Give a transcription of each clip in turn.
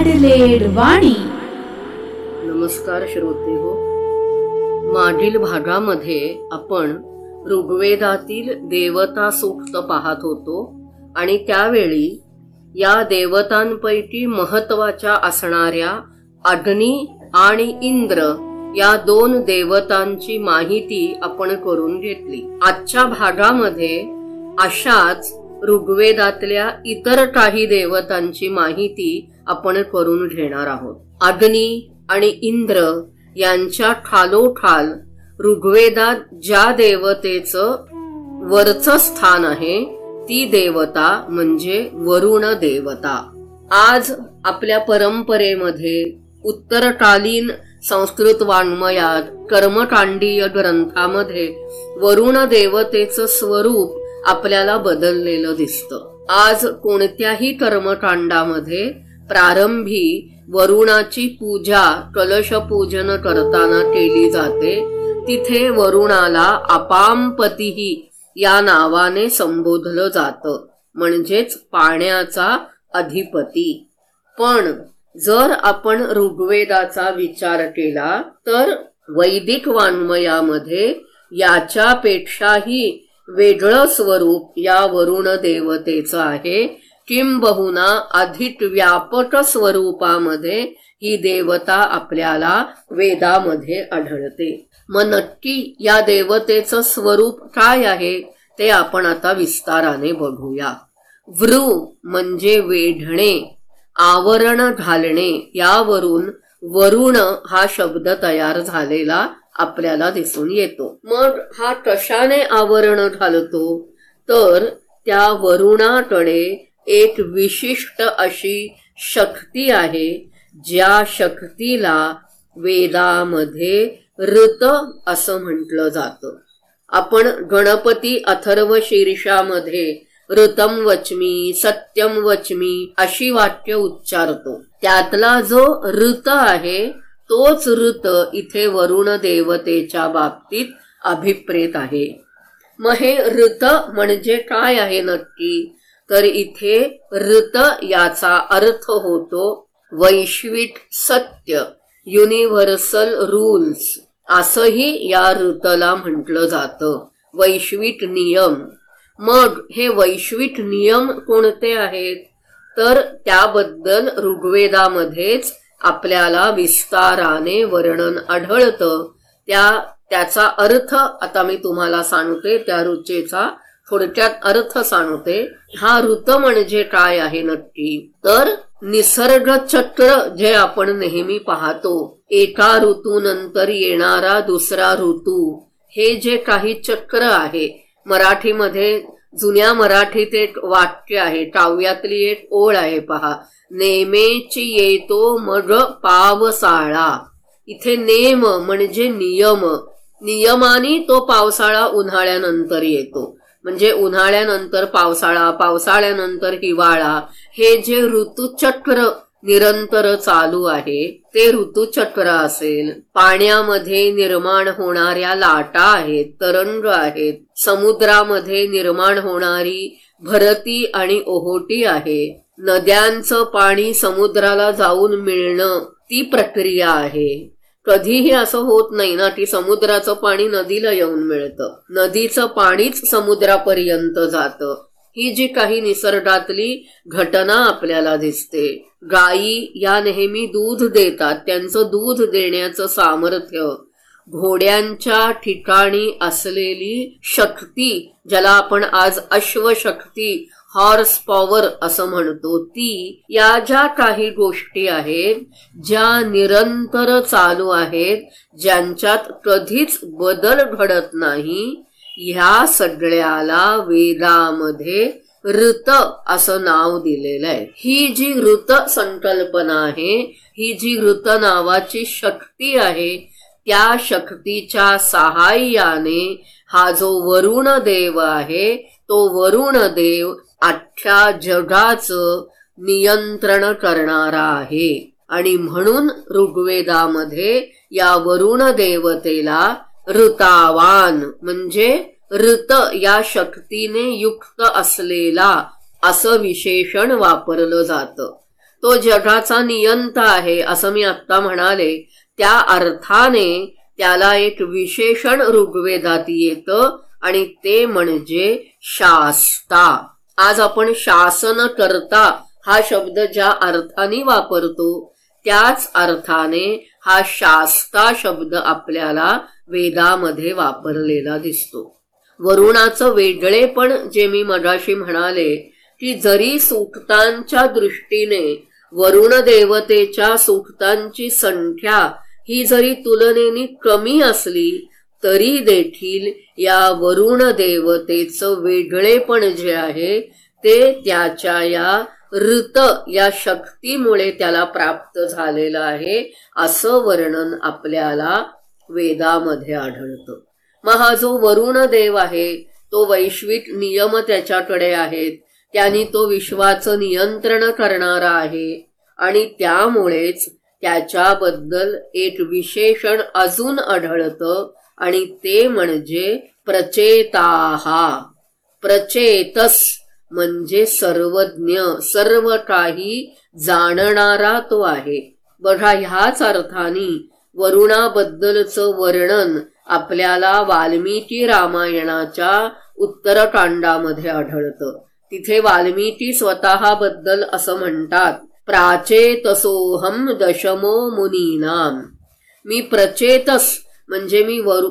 Adelaide वाणी. नमस्कार श्रोते हो. मागील भागामध्ये आपण ऋग्वेदातील देवता सूक्त पाहत होतो आणि त्यावेळी या देवतांपैकी महत्वाच्या असणाऱ्या अग्नी आणि इंद्र या दोन देवतांची माहिती आपण करून घेतली. आजच्या भागामध्ये अशाच ऋग्वेदातल्या इतर काही देवतांची माहिती आपण करून घेणार आहोत. अग्नी आणि इंद्र यांच्या खालोखाल ऋग्वेदात ज्या देवतेचं वरचं स्थान आहे ती देवता म्हणजे वरुण देवता. आज आपल्या परंपरेमध्ये उत्तरकालीन संस्कृत वाङ्मयात कर्मकांडीय ग्रंथामध्ये वरुण देवतेचं स्वरूप आपल्याला बदललेलं दिसतं. आज कोणत्याही कर्मकांडामध्ये प्रारंभी वरुणाची पूजा कलश पूजन करताना केली जाते. तिथे वरुणाला अपामपतीही या नावाने संबोधलं जातं, म्हणजेच पाण्याचा अधिपती. पण जर आपण ऋग्वेदाचा विचार केला तर वैदिक वाङ्मयामध्ये याच्यापेक्षाही वेगळं स्वरूप या वरुण देवतेचं आहे. किंबहुना अधिक व्यापक स्वरूपामध्ये ही देवता आपल्याला वेदामध्ये आढळते. मग नक्की या देवतेचं स्वरूप काय आहे ते आपण आता विस्ताराने बघूया. वृ म्हणजे वेढणे, आवरण घालणे, यावरून वरुण हा शब्द तयार झालेला आपल्याला दिसून येतो. मग हा कशाने आवरण घालतो तर त्या वरुणाकडे एक विशिष्ट अशी शक्ती आहे, ज्या शक्तीला वेदामध्ये ऋत असं म्हटलं जातं. आपण गणपती अथर्व शीर्षामध्ये ऋतम वच्मी सत्यम वच्मी अशी वाक्य उच्चारतो. त्यातला जो ऋत आहे तोच ऋत इथे वरुण देवतेच्या बाबतीत अभिप्रेत आहे. मग हे ऋत म्हणजे काय आहे नक्की तर इथे ऋत याचा अर्थ होतो वैश्विक सत्य, युनिव्हर्सल रूल्स असंही या ऋतला म्हटलं जातं, वैश्विक नियम. मग हे वैश्विक नियम कोणते आहेत तर त्याबद्दल ऋग्वेदामध्येच आपल्याला विस्ताराने वर्णन आढळतं. त्याचा अर्थ आता मी तुम्हाला सांगते, त्या ऋचेचा थोडक्यात अर्थ सांगते. हा ऋत म्हणजे काय आहे नक्की तर निसर्ग चक्र जे आपण नेहमी पाहतो, एका ऋतूनंतर येणारा दुसरा ऋतू, हे जे काही चक्र आहे. मराठीमध्ये जुन्या मराठीत एक वाक्य आहे, काव्यातली एक ओळ आहे पहा, नेमेची येतो मग पावसाळा. इथे नेम म्हणजे नियम, नियमाने तो पावसाळा उन्हाळ्यानंतर येतो. म्हणजे उन्हाळ्यानंतर पावसाळा, पावसाळ्यानंतर हिवाळा, हे जे ऋतुचक्र निरंतर चालू आहे ते ऋतुचक्र असेल. पाण्यामध्ये निर्माण होणाऱ्या लाटा आहेत, तरंग आहेत, समुद्रामध्ये निर्माण होणारी भरती आणि ओहोटी आहे, नद्यांचं पाणी समुद्राला जाऊन मिळणं ती प्रक्रिया आहे. कधीही असं होत नाही ना की समुद्राचं पाणी नदीला येऊन मिळतं, नदीचं पाणीच समुद्रापर्यंत जातं. ही जी काही निसर्गातली घटना आपल्याला दिसते. गायी या नेहमी दूध देतात, त्यांचं दूध देण्याचं सामर्थ्य, घोड्यांच्या ठिकाणी असलेली शक्ती, ज्याला आपण आज अश्वशक्ती, हॉर्स पॉवर असं म्हणतो, ती या ज्या काही गोष्टी आहेत ज्या निरंतर चालू आहेत, ज्यांच्यात कधीच बदल घडत नाही, ह्या सगळ्याला वेदामध्ये ऋत असं नाव दिलेलं आहे. ही जी ऋत संकल्पना आहे, ही जी ऋत नावाची शक्ती आहे, त्या शक्तीच्या सहाय्याने हा जो वरुण देव आहे तो वरुण देव अख्ख्या जगाचं नियंत्रण करणारा आहे. आणि म्हणून ऋग्वेदामध्ये या वरुण देवतेला ऋतावान म्हणजे ऋत या शक्तीने युक्त असलेला असं विशेषण वापरलं जातं. तो जगाचा नियंता आहे असं मी आत्ता म्हणाले, त्या अर्थाने त्याला एक विशेषण ऋग्वेदात येतं आणि ते म्हणजे शास्ता. आज आपण शासन करता हा शब्द ज्या अर्थाने वापरतो त्याच अर्थाने हा शास्ता शब्द आपल्याला वेदामध्ये वापरलेला दिसतो. वरुणाचं वेगळेपण जे मी मगाशी म्हणाले की जरी सूक्तांच्या दृष्टीने वरुण देवतेच्या सूक्तांची संख्या ही जरी तुलनेने कमी असली तरी देखील या वरुण देवतेचं वेगळेपण जे आहे ते त्याच्या या ऋत या शक्तीमुळे त्याला प्राप्त झालेलं आहे असं वर्णन आपल्याला वेदामध्ये आढळतं. मग हा जो वरुण देव आहे तो वैश्विक नियम त्याच्याकडे आहेत, त्यांनी तो विश्वाचं नियंत्रण करणारा आहे आणि त्यामुळेच त्याच्याबद्दल एक विशेषण अजून आढळतं आणि ते म्हणजे प्रचेताहा. प्रचेतस म्हणजे सर्वज्ञ, सर्व काही जाणणारा तो आहे. बघा, ह्याच अर्थाने वरुणाबद्दलचं वर्णन आपल्याला वाल्मिकी रामायणाच्या उत्तरकांडामध्ये आढळतं. तिथे वाल्मिकी स्वतःबद्दल असं म्हणतात, प्राचेतसोहम दशमो मुनीनाम. मी प्रचेतस म्हणजे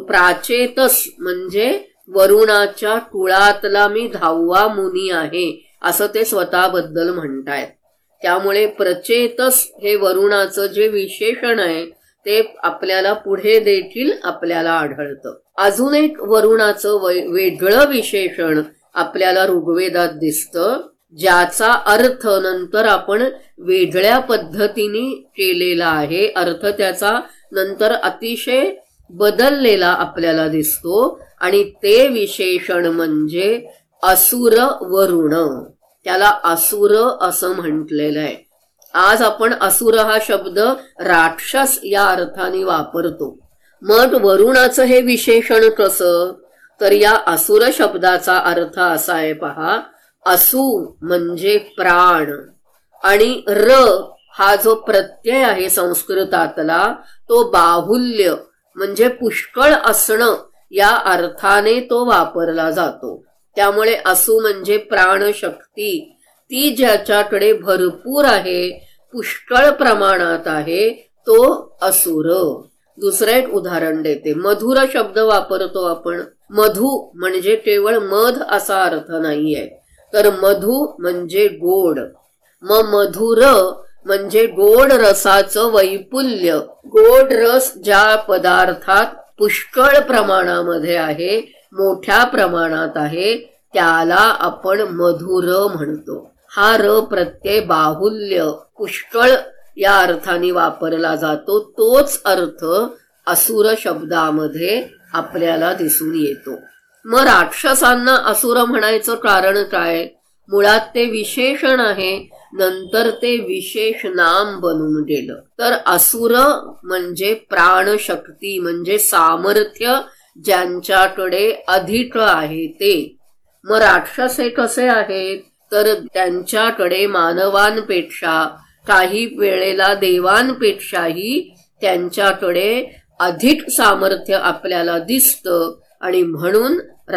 प्राचेतस म्हणजे वरुणाच्या कुळातला मी 10वा मुनी आहे असं ते स्वतःबद्दल म्हणतायत. त्यामुळे प्रचेतस हे वरुणाचं जे विशेषण आहे ते आपल्याला पुढे देखील आपल्याला आढळतं. अजून एक वरुणाचं वेगळं विशेषण आपल्याला ऋग्वेदात दिसतं, ज्याचा अर्थ नंतर आपण वेगळ्या पद्धतीने केलेला आहे. अर्थ त्याचा नंतर अतिशय बदललेला आपल्याला दिसतो आणि ते विशेषण म्हणजे असुर वरुण. त्याला असुर असं म्हटलेलं आहे. आज आपण असुर हा शब्द राक्षस या अर्थाने वापरतो. मग वरुणाचं हे विशेषण कसं, तर या असुर शब्दाचा अर्थ असा आहे पहा, असु म्हणजे प्राण आणि र हा जो प्रत्यय आहे संस्कृतातला तो बाहुल्य म्हणजे पुष्कळ असणं या अर्थाने तो वापरला जातो. त्यामुळे असु म्हणजे प्राणशक्ती, ती ज्याच्याकडे भरपूर आहे, पुष्कळ प्रमाणात आहे, तो असुर. दुसरं एक उदाहरण देते. मधुर शब्द वापरतो आपण. मधु म्हणजे केवळ मध असा अर्थ नाहीये, तर मधु म्हणजे गोड. मग मधुर म्हणजे गोड रसाचं वैपुल्य. गोड रस ज्या पदार्थात पुष्कळ प्रमाणामध्ये आहे, मोठ्या प्रमाणात आहे, त्याला आपण मधुर म्हणतो. हा र प्रत्यय बाहुल्य पुष्कळ या अर्थाने वापरला जातो. तोच अर्थ असुर शब्दामध्ये आपल्याला दिसून येतो. मग राक्षसांना असुर म्हणायचं कारण काय? मुळात ते विशेषण आहे, नंतर ते विशेष नाम बनून गेलं. तर असुर म्हणजे प्राणशक्ती म्हणजे सामर्थ्य ज्यांच्याकडे अधिक आहे ते. मग राक्षस हे कसे आहेत, तर त्यांच्याकडे मानवांपेक्षा काही वेळेला देवांपेक्षाही त्यांच्याकडे अधिक सामर्थ्य आपल्याला दिसतं आणि म्हणून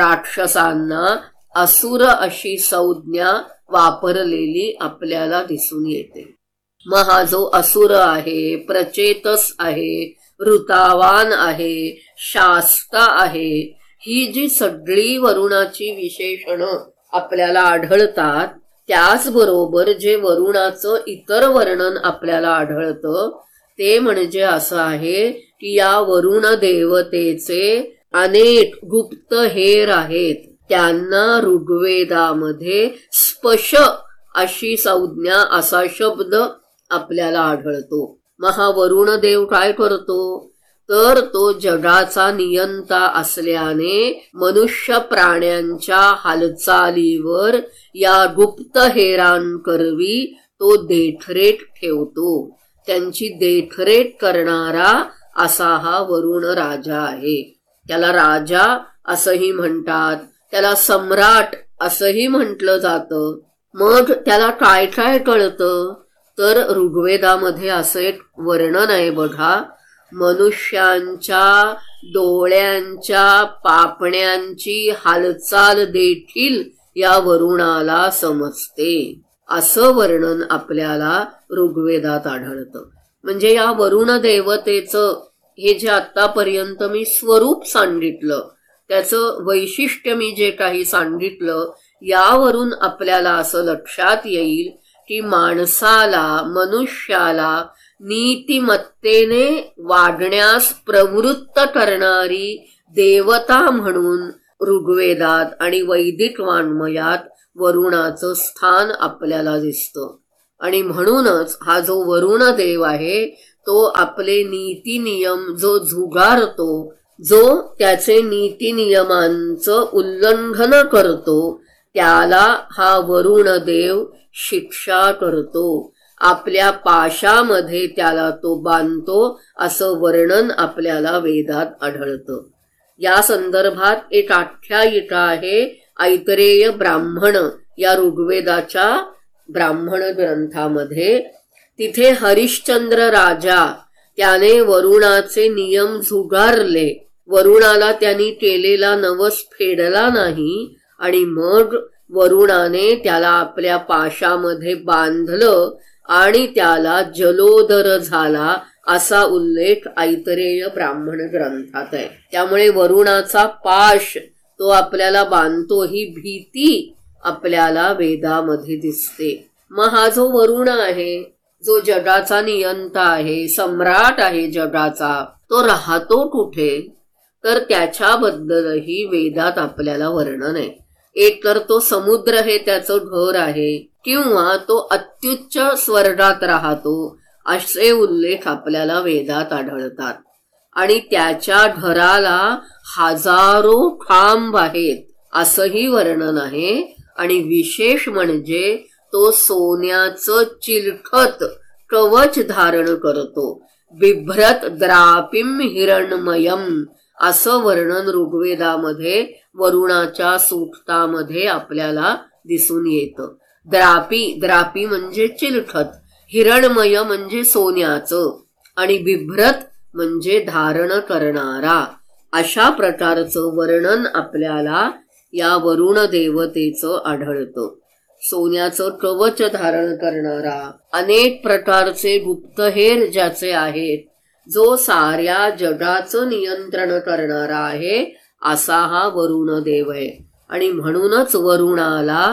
राक्षसांना असुर अशी संज्ञा वापरलेली आपल्याला दिसून येते. मग हा जो असुर आहे, प्रचेतस आहे, ऋतावान आहे, शास्ता आहे, ही जी सगळी वरुणाची विशेषणं आपल्याला आढळतात, त्याचबरोबर जे वरुणाचं इतर वर्णन आपल्याला आढळतं ते म्हणजे असं आहे की या वरुण देवतेचे अनेक गुप्त हेर आहेत. त्यांना ऋग्वेदामध्ये स्पश अशी संज्ञा असा शब्द आपल्याला आढळतो. मग हा वरुण देव काय करतो, तर तो जगाचा नियंता असल्याने मनुष्य प्राण्यांच्या हालचालीवर या गुप्त हेरांकरवी तो देखरेख ठेवतो. त्यांची देखरेख करणारा असा हा वरुण राजा आहे. त्याला राजा असंही म्हणतात, त्याला सम्राट असंही म्हटलं जातं. मग त्याला काय काय कळतं, तर ऋग्वेदामध्ये असं एक वर्णन आहे बघा, मनुष्यांच्या डोळ्यांच्या पापण्यांची हालचाल देखील या वरुणाला समजते, असं वर्णन आपल्याला ऋग्वेदात आढळतं. म्हणजे या वरुण देवतेचं हे जे आतापर्यंत मी स्वरूप सांगितलं, त्याचं वैशिष्ट्य मी जे काही सांगितलं, यावरून आपल्याला असं लक्षात येईल की माणसाला, मनुष्याला नीतिमत्तेने वागण्यास प्रवृत्त करणारी देवता म्हणून ऋग्वेदात आणि वैदिक वाङ्मयात वरुणाचं स्थान आपल्याला दिसतं. आणि म्हणूनच हा जो वरुण देव आहे तो आपले नीती नियम जो झुगारतो, जो त्याचे नीती नियमांचं उल्लंघन करतो, त्याला हा वरुण देव शिक्षा करतो, आपल्या पाशामध्ये त्याला तो बांधतो, असं वर्णन आपल्याला वेदात आढळतं. या संदर्भात एक आख्यायिका आहे ऐतरेय ब्राह्मण या ऋग्वेदाच्या ब्राह्मण ग्रंथामध्ये. तिथे हरिश्चंद्र राजा त्याने वरुणाचे नियम झुगारले, वरुणाला त्यांनी केलेला नवस फेडला नाही आणि मग वरुणाने त्याला आपल्या पाशामध्ये बांधलं आणि त्याला जलोदर झाला, असा उल्लेख ऐतरेय ब्राह्मण ग्रंथात आहे. त्यामुळे वरुणाचा पाश तो आपल्याला बांधतो ही भीती आपल्याला वेदामध्ये दिसते. मग हा जो वरुण आहे, जो जगाचा नियंता आहे, सम्राट आहे जगाचा, तो राहतो कुठे, तर त्याच्याबद्दलही वेदात आपल्याला वर्णन आहे. एक तर तो समुद्र हे त्याचं घर आहे, किंवा तो अत्युच्च स्वर्गात राहतो, असे उल्लेख आपल्याला वेदात आढळतात. आणि त्याच्या घराला हजारो खांब आहेत, असंही वर्णन आहे. आणि विशेष म्हणजे तो सोन्याचं चिलखत कवच धारण करतो, बिभ्रत द्रापिम हिरणमयम, असं वर्णन ऋग्वेदामध्ये वरुणाच्या सूक्तामध्ये आपल्याला दिसून येतं. द्रापी म्हणजे चिलखत, हिरणमय म्हणजे सोन्याचं, आणि बिभ्रत म्हणजे धारण करणारा, अशा प्रकारचं वर्णन आपल्याला या वरुण देवतेचं आढळतं. सोन्याचं कवच धारण करणारा, अनेक प्रकारचे गुप्तहेर ज्याचे आहेत, जो साऱ्या जगाचं नियंत्रण करणारा आहे, असा हा वरुण देव आहे. आणि म्हणूनच वरुणाला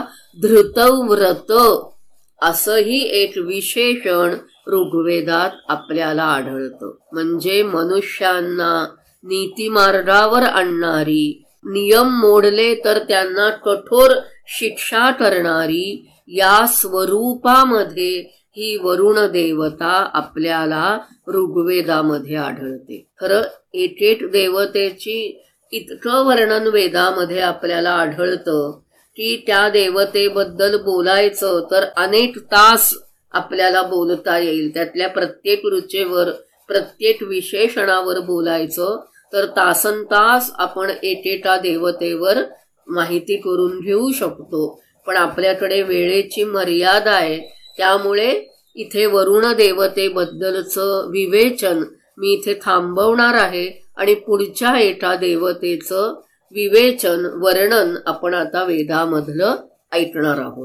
धृतव्रत असंही एक विशेषण ऋग्वेदात आपल्याला आढळतं. म्हणजे मनुष्यांना नीतिमार्गावर आणणारी, नियम मोडले तर त्यांना कठोर शिक्षा करणारी, या स्वरूपामध्ये ही वरुण देवता आपल्याला ऋग्वेदामध्ये आढळते. खरं एक एक देवतेची इतकं वर्णन वेदामध्ये आपल्याला आढळतं की त्या देवतेबद्दल बोलायचं तर अनेक तास आपल्याला बोलता येईल. त्यातल्या प्रत्येक रुचेवर, प्रत्येक विशेषणावर बोलायचं तर तासनतास आपण एकेका देवतेवर माहिती करून घेऊ शकतो. पण आपल्याकडे वेळेची मर्यादा आहे, त्यामुळे इथे वरुण देवतेबद्दलचं विवेचन मी इथे थांबवणार आहे आणि पुढच्या एका देवतेचं विवेचन, वर्णन आपण आता वेदामधलं ऐकणार आहोत.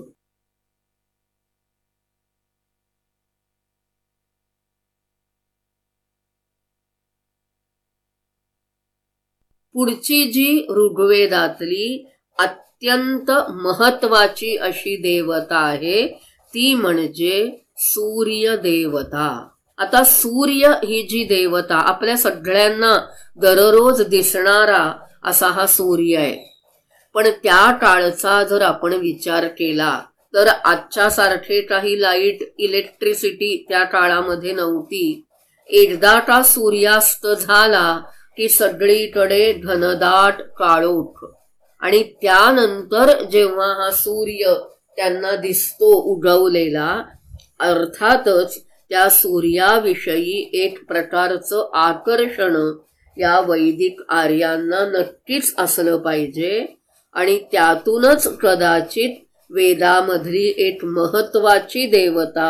पुढची जी ऋग्वेदातली अत्यंत महत्वाची अशी देवता आहे ती म्हणजे सूर्य देवता. आता सूर्य ही जी देवता आपल्या सगळ्यांना दररोज दिसणारा असा हा सूर्य आहे. पण त्या काळचा जर आपण विचार केला तर आजच्या सारखे काही लाईट, इलेक्ट्रिसिटी त्या काळामध्ये नव्हती. एकदा का सूर्यास्त झाला की सगळीकडे घनदाट काळोख, आणि त्यानंतर जेव्हा हा सूर्य त्यांना दिसतो उगवलेला, अर्थातच त्या सूर्याविषयी एक प्रकारचं आकर्षण या वैदिक आर्यांना नक्कीच असलं पाहिजे. आणि त्यातूनच कदाचित वेदामधली एक महत्वाची देवता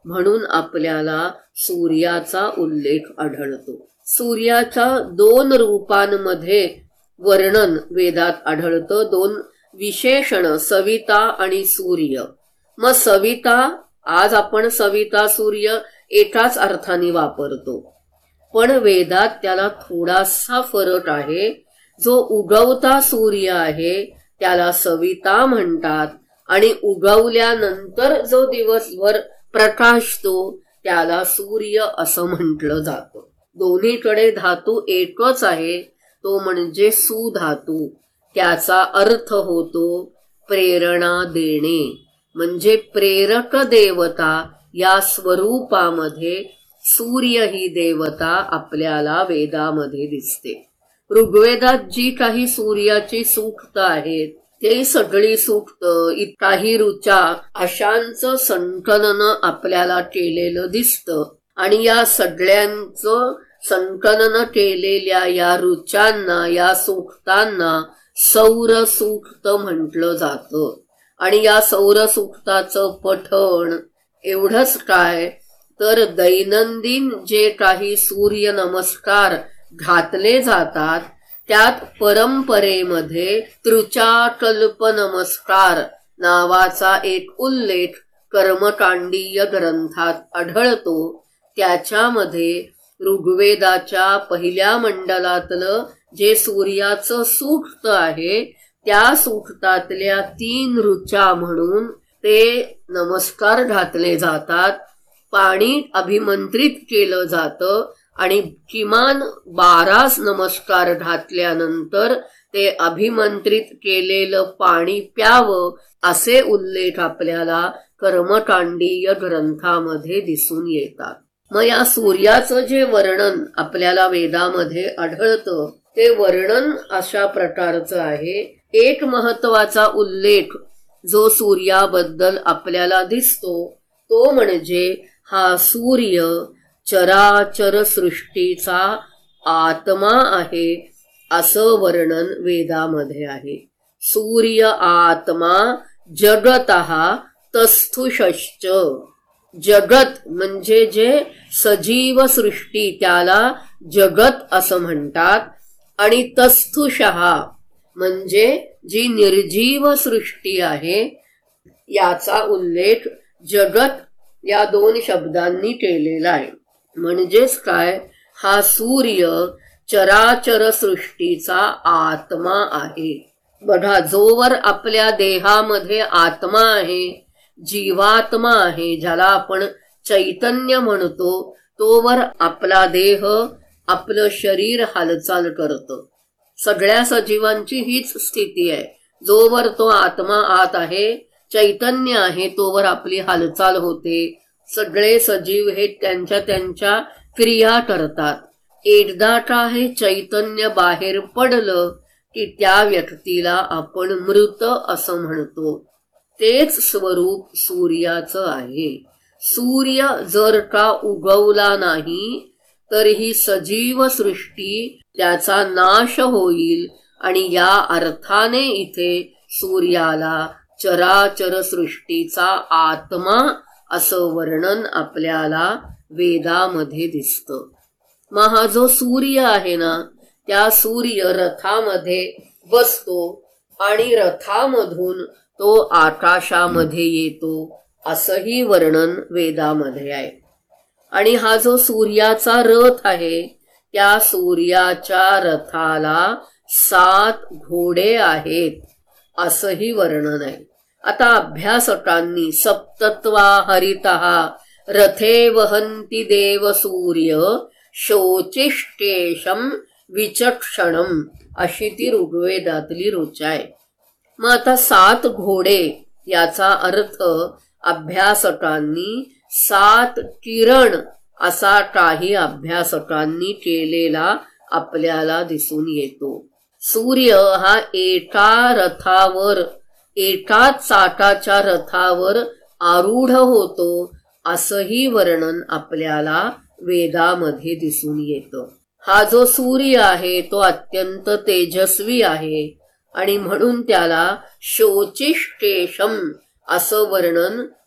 म्हणून आपल्याला सूर्याचा उल्लेख आढळतो. सूर्याच्या 2 रूपांमध्ये वर्णन वेदात आढळतं, 2 विशेषण, सविता आणि सूर्य. मग सविता, आज आपण सविता सूर्य एकाच अर्थाने वापरतो, पण वेदात त्याला थोडासा फरक आहे. जो उगवता सूर्य आहे त्याला सविता म्हणतात आणि उगवल्यानंतर जो दिवसभर प्रकाशतो त्याला सूर्य असं म्हटलं जातं. दोन्हीकडे धातू एकच आहे, तो म्हणजे सुधातू. त्याचा अर्थ होतो प्रेरणा देणे, म्हणजे प्रेरक देवता या स्वरूपामध्ये सूर्य ही देवता आपल्याला वेदामध्ये दिसते. ऋग्वेदात जी काही सूर्याची सूक्त आहेत ते सगळी सूक्त, काही ऋचा अशांचं संकलन आपल्याला केलेलं दिसतं आणि या सगळ्यांचं संकलन केलेल्या या ऋचांना, या सूक्तांना सौर सूक्त म्हटलं जातं. आणि या सौर सूक्ताचं पठण एवढंच काय, तर दैनंदिन जे काही सूर्य नमस्कार घातले जातात त्यात परंपरेमध्ये तृचाकल्प नमस्कार नावाचा एक उल्लेख कर्मकांडीय ग्रंथात आढळतो. त्याच्यामध्ये ऋग्वेदाच्या पहिल्या मंडलातलं जे सूर्याचं सूक्त आहे त्या सूक्तातल्या 3 ऋचा म्हणून ते नमस्कार घातले जातात. पाणी अभिमंत्रित केलं जातं आणि किमान 12 नमस्कार घातल्यानंतर ते अभिमंत्रित केलेलं पाणी प्यावं असे उल्लेख आपल्याला कर्मकांडीय ग्रंथामध्ये दिसून येतात. मग या सूर्याचं जे वर्णन आपल्याला वेदामध्ये आढळतं ते वर्णन अशा प्रकारचं आहे. एक महत्वाचा उल्लेख जो सूर्याबद्दल आपल्याला दिसतो तो म्हणजे हा सूर्य चराचर सृष्टीचा आत्मा आहे असं वर्णन वेदामध्ये आहे. सूर्य आत्मा जगतः तस्थुषश्च. जगत म्हणजे जे सजीव सृष्टी त्याला जगत असं म्हणतात आणि तस्थुषः म्हणजे जी निर्जीव सृष्टी आहे याचा उल्लेख जगत या 2 शब्दांनी केलेला आहे. म्हणजेच काय, हा सूर्य चराचर सृष्टीचा आत्मा आहे. बघा, जोवर आपल्या देहामध्ये आत्मा आहे, जीवात्मा आहे, ज्याला आपण चैतन्य म्हणतो, तोवर आपला देह, आपलं शरीर हालचाल करतं. सगळ्या सजीवांची हीच स्थिती आहे. जोवर तो आत्मा आत आहे, चैतन्य आहे, तोवर आपली हालचाल होते. सगळे सजीव हे त्यांच्या त्यांच्या क्रिया करतात. एकदा का हे चैतन्य बाहेर पडलं की त्या व्यक्तीला आपण मृत असं म्हणतो. तेच स्वरूप सूर्याचं आहे. सूर्य जर का उगवला नाही तर ही सजीव सृष्टी त्याचा नाश होईल आणि या अर्थाने इथे सूर्याला चराचर सृष्टीचा आत्मा असं वर्णन आपल्याला वेदामध्ये दिसतं. मग हा जो सूर्य आहे ना, त्या सूर्य रथामध्ये बसतो आणि रथामधून तो आकाशामध्ये येतो असंही वर्णन वेदामध्ये आहे. आणि हा जो सूर्याचा रथ आहे त्या सूर्याच्या रथाला 7 घोडे आहेत असंही वर्णन आहे. आता अभ्यासकांनी सप्तत्वा हरितः रथे वहन्ति देव सूर्य शोचिष्टेशम विचक्षणम अशी ती ऋग्वेदातली ऋचा आहे. मग आता 7 घोडे याचा अर्थ अभ्यासकांनी 7 किरण असा काही अभ्यासकांनी केलेला आपल्याला दिसून येतो. सूर्य हा एकाच चाकाच्या रथावर आरूढ होतो असंही वर्णन आपल्याला वेदामध्ये दिसून येतं. हा जो सूर्य आहे तो अत्यंत तेजस्वी आहे आणि म्हणून त्याला शोचिष्टेशम असं वर्णन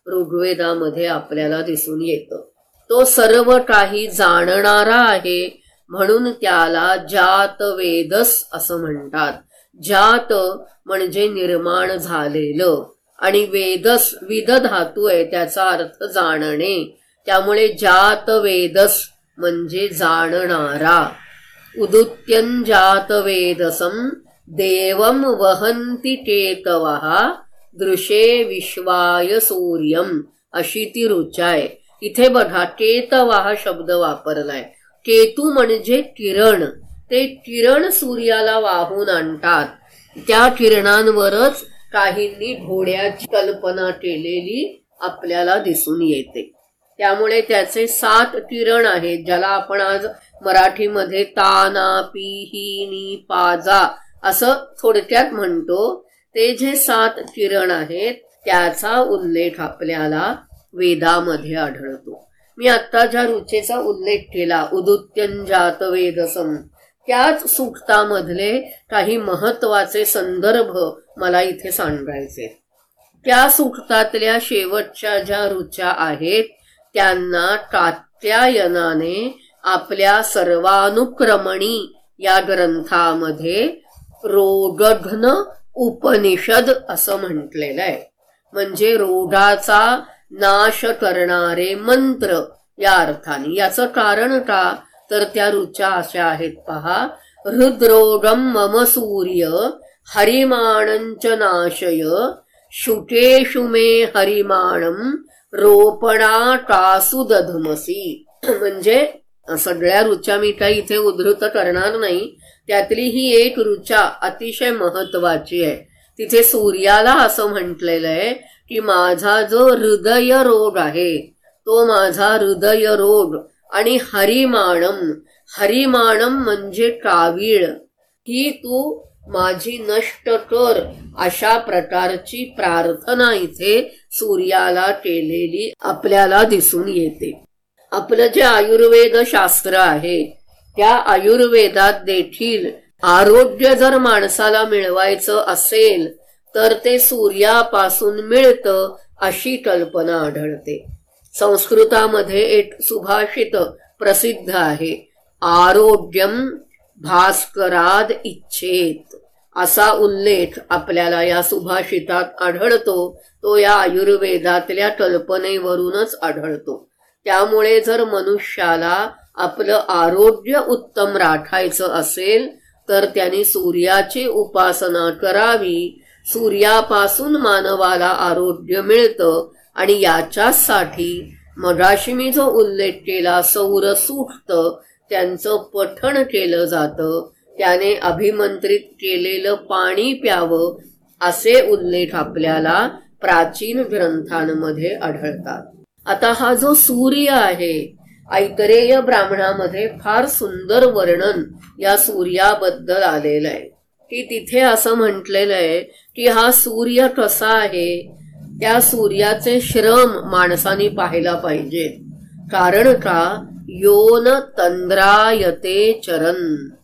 ऋग्वेदामध्ये आपल्याला दिसून येतं. तो सर्व काही जाणणारा आहे म्हणून त्याला जातवेदस असं म्हणतात. जात म्हणजे निर्माण झालेलं आणि वेदस विद धातू आहे, त्याचा अर्थ जाणणे. त्यामुळे जातवेदस म्हणजे जाणणारा. उदुत्यं जातवेदसं देवं वहन्ति केतवः दृशे विश्वाय सूर्यम अशी ती ऋचा आहे. इथे बघा केतवः शब्द वापरलाय. केतू म्हणजे किरण. ते किरण सूर्याला वाहून आणतात. त्या किरणांवरच काहींनी घोड्याची कल्पना केलेली आपल्याला दिसून येते. त्यामुळे त्याचे 7 किरण आहेत, ज्याला आपण आज मराठीमध्ये ताना पिहिनी पाजा असं थोडक्यात म्हणतो. ते जे 7 किरण आहेत त्याचा उल्लेख आपल्याला वेदामध्ये आढळतो. मी आत्ता ज्या रुचेचा उल्लेख केला उदुत्यं जातवेदसं, त्याच सूक्तामधले काही महत्वाचे संदर्भ मला इथे सांगायचे. त्या सूक्तातल्या शेवटच्या ज्या ऋचा आहेत त्यांना कात्यायनाने आपल्या सर्वानुक्रमणी या ग्रंथामध्ये रोगघ्न उपनिषद असं म्हटलेलं आहे. म्हणजे रोगाचा नाश करणारे मंत्र या अर्थाने. याचं कारण का तर त्या ऋचा अशा आहेत पहा. हृद्रोगम मम सूर्य हरिमाणंच नाशय शुकेषु मे हरिमाणम रोपणाटासु दधमसी. म्हणजे सगळ्या ऋचा मी काही इथे उद्धृत करणार नाही. त्यातली ही एक ऋचा अतिशय महत्वाची आहे. तिथे सूर्याला असं म्हटलेलं आहे की माझा जो हृदय रोग आहे तो माझा हृदय रोग आणि हरिमाणम, हरिमाणम म्हणजे कावीळ, ही तू माझी नष्ट कर अशा प्रकारची प्रार्थना इथे सूर्याला केलेली आपल्याला दिसून येते. आपलं जे आयुर्वेद शास्त्र आहे त्या आयुर्वेदात देखील आरोग्य जर माणसाला मिळवायचं असेल तर ते सूर्यापासून मिळतं अशी कल्पना आढळते. संस्कृतामध्ये एक सुभाषित प्रसिद्ध आहे, आरोग्यम भास्कराद इच्छेत असा उल्लेख आपल्याला या सुभाषितात आढळतो. तो या आयुर्वेदातल्या कल्पनेवरूनच आढळतो. त्यामुळे जर मनुष्याला आपलं आरोग्य उत्तम राखायचं असेल तर त्यांनी सूर्याची उपासना करावी. सूर्यापासून मानवाला आरोग्य मिळतं आणि याच्यासाठी मगाशी मी जो उल्लेख केला सौर सूक्त त्यांचं पठण केलं जातं. त्याने अभिमंत्रित केलेलं पाणी प्यावं असे उल्लेख आपल्याला प्राचीन ग्रंथांमध्ये आढळतात. आता हा जो सूर्य आहे, ऐतरेय ब्राह्मणामध्ये फार सुंदर वर्णन या सूर्याबद्दल आलेलं आहे की तिथे असं म्हटलेलं आहे की हा सूर्य कसा आहे, त्या सूर्याचे श्रम माणसाने पाहायला पाहिजे. कारण का योन तंद्रायते चरण,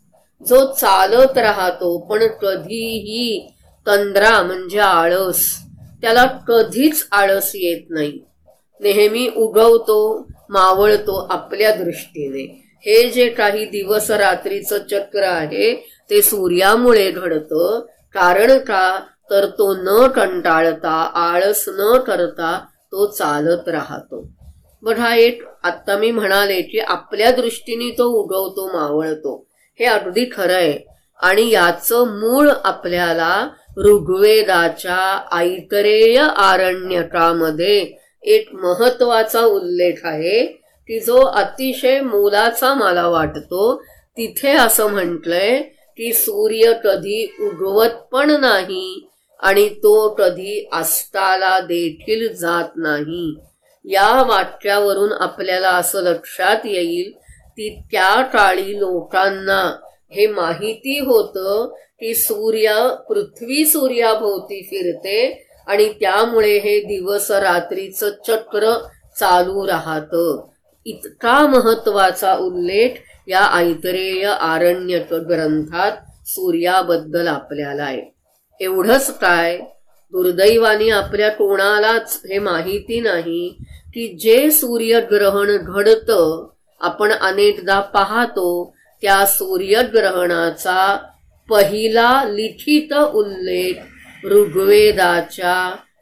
जो चालत राहतो पण कधीही, तंद्रा म्हणजे आळस, त्याला कधीच आळस येत नाही, नेहमी उगवतो मावळतो आपल्या दृष्टीने. हे जे काही दिवस रात्रीचं चक्र आहे ते सूर्यामुळे घडतं. कारण का तर तो न कंटाळता, आळस न करता तो चालत राहतो. बघा, एक आता मी म्हणाले की आपल्या दृष्टीने तो उगवतो मावळतो, हे अगदी खरं आहे. आणि याचं मूळ आपल्याला ऋग्वेदाच्या ऐतरेय आरण्यकामध्ये एक महत्वाचा उल्लेख आहे की जो अतिशय मोलाचा मला वाटतो. तिथे असं म्हटलंय की सूर्य कधी उगवत पण नाही आणि तो कधी अस्ताला देखील जात नाही. या वाक्यावरून आपल्याला असं लक्षात येईल की त्या काळी लोकांना हे माहिती होतं की सूर्य, पृथ्वी सूर्याभोवती फिरते आणि त्यामुळे हे दिवस रात्रीचं चक्र चालू राहतं. इतका महत्वाचा उल्लेख या ऐतरेय आरण्यक ग्रंथात सूर्याबद्दल आपल्याला आहे. एवढंच काय, दुर्दैवाने आपल्या कोणालाच हे माहिती नाही की जे सूर्यग्रहण घडतं, आपण अनेकदा पाहतो, त्या सूर्यग्रहणाचा पहिला लिखित उल्लेख ऋग्वेदाच्या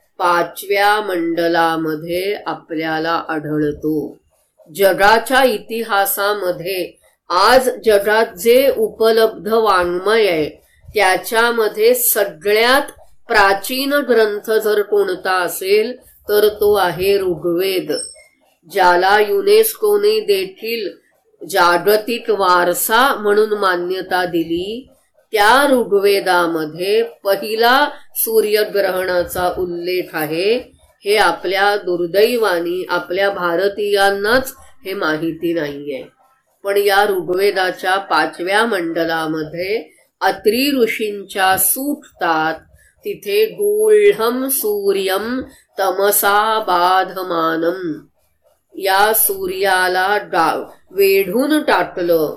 5व्या मंडलामध्ये आपल्याला आढळतो. जगाच्या इतिहासामध्ये आज जगात जे उपलब्ध वाङ्मय आहे त्याच्यामध्ये सगळ्यात प्राचीन ग्रंथ जर कोणता असेल तर तो आहे ऋग्वेद, ज्याला युनेस्कोने देखील जागतिक वारसा म्हणून मान्यता दिली. त्या ऋग्वेदामध्ये पहिला सूर्यग्रहणाचा उल्लेख आहे. हे आपल्या दुर्दैवाने आपल्या भारतीयांनाच हे माहिती नाहीये. पण या ऋग्वेदाच्या 5व्या मंडलामध्ये अत्री ऋषींच्या सूक्तात तिथे गूढं सूर्यं तमसा बाधमानं, या सूर्याला वेढून टाकलं,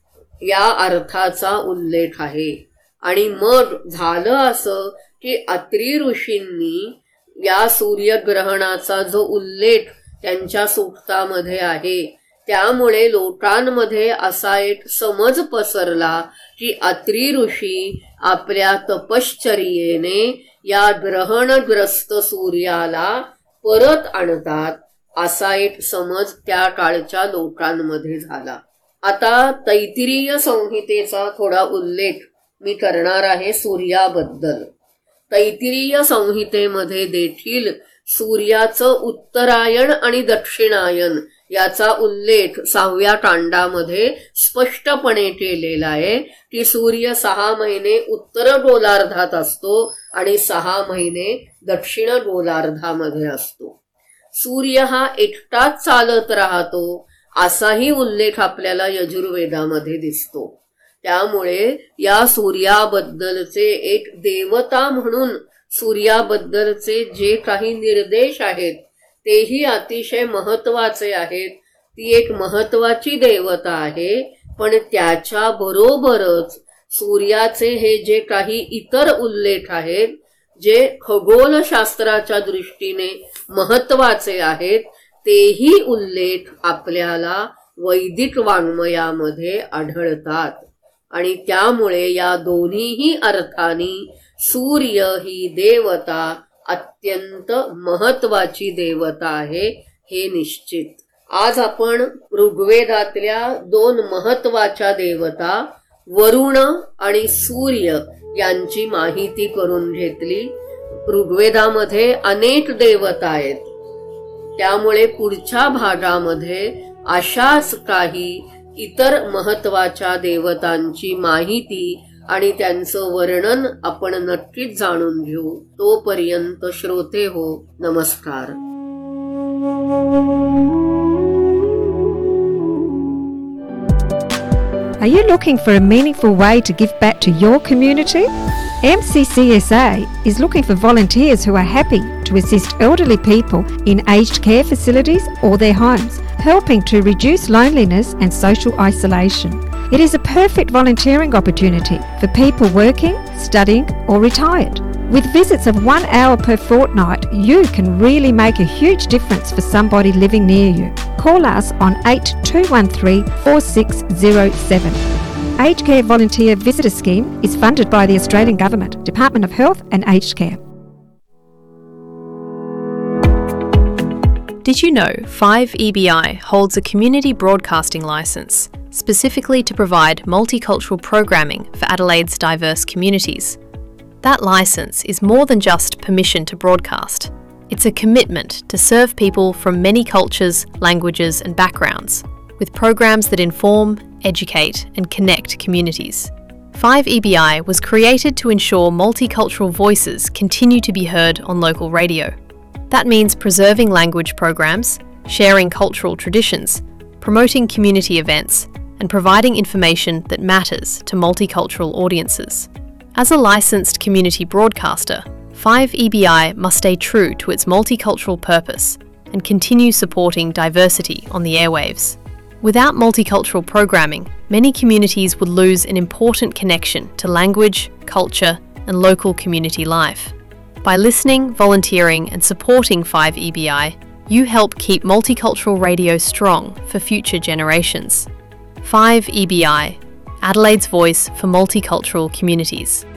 या अर्थाचा उल्लेख आहे. आणि मग झालं असं की अत्री ऋषींनी या सूर्यग्रहणाचा जो उल्लेख त्यांच्या सूक्तामध्ये आहे त्यामुळे लोकांमध्ये असा एक समज पसरला की अत्री ऋषी आपल्या तपश्चर्येने या ग्रहणग्रस्त सूर्याला परत आणतात, असा एक समज त्या काळच्या लोकांमध्ये झाला. आता तैत्तिरीय संहितेचा थोडा उल्लेख मी करणार आहे सूर्याबद्दल. तैत्तिरीय संहितेमध्ये देखील सूर्याचं उत्तरायण आणि दक्षिणायन याचा उल्लेख 6व्या कांडामध्ये स्पष्टपणे केलेला आहे की सूर्य 6 महिने उत्तर गोलार्धात असतो आणि 6 महिने दक्षिण गोलार्धामध्ये असतो. सूर्य हा एकटाच चालत राहतो असाही उल्लेख आपल्याला यजुर्वेदामध्ये दिसतो. त्यामुळे या सूर्याबद्दलचे एक देवता म्हणून सूर्याबद्दलचे जे काही निर्देश आहेत तेही अतिशय महत्वाचे आहेत. ती एक महत्वाची देवता आहे. पण त्याच्या बरोबरच सूर्याचे हे जे काही इतर उल्लेख आहेत जे खगोलशास्त्राच्या दृष्टीने महत्वाचे आहेत तेही उल्लेख आपल्याला वैदिक वाङ्मयामध्ये आढळतात. आणि त्यामुळे या दोन्हीही अर्थाने सूर्य ही देवता अत्यंत महत्वाची देवता आहे हे निश्चित. आज आपण ऋग्वेदातल्या 2 महत्वाच्या देवता वरुण आणि सूर्य यांची माहिती करून घेतली. ऋग्वेदामध्ये अनेक देवता आहेत, त्यामुळे पुढच्या भागामध्ये अशाच काही इतर महत्वाच्या देवतांची माहिती आणि त्यांचं वर्णन आपण नक्कीच जाणून घेऊ. तोपर्यंत श्रोते हो, नमस्कार. Are you looking for a meaningful way to give back to your community? MCCSA is looking for volunteers who are happy to assist elderly people in aged care facilities or their homes, helping to reduce loneliness and social isolation. It is a perfect volunteering opportunity for people working, studying or retired. With visits of 1 hour per fortnight, you can really make a huge difference for somebody living near you. Call us on 8213 4607. Aged Care Volunteer Visitor Scheme is funded by the Australian Government, Department of Health and Aged Care. Did you know 5EBI holds a community broadcasting licence specifically to provide multicultural programming for Adelaide's diverse communities? That licence is more than just permission to broadcast. It's a commitment to serve people from many cultures, languages and backgrounds, with programs that inform, educate and connect communities. 5EBI was created to ensure multicultural voices continue to be heard on local radio. That means preserving language programs, sharing cultural traditions, promoting community events, and providing information that matters to multicultural audiences. As a licensed community broadcaster, 5EBI must stay true to its multicultural purpose and continue supporting diversity on the airwaves. Without multicultural programming, many communities would lose an important connection to language, culture, and local community life. By listening, volunteering, and supporting 5EBI, you help keep multicultural radio strong for future generations. 5EBI, Adelaide's voice for multicultural communities.